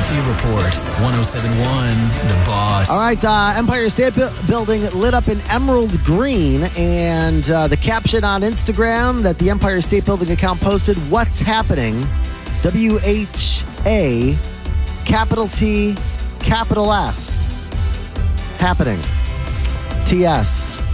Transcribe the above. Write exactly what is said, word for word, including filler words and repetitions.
Murphy Report. one oh seven point one, The Boss. All right, uh, Empire State Bu- Building lit up in emerald green, and uh, the caption on Instagram that the Empire State Building account posted, "What's happening?" W H A, capital T, capital S. Happening. T S.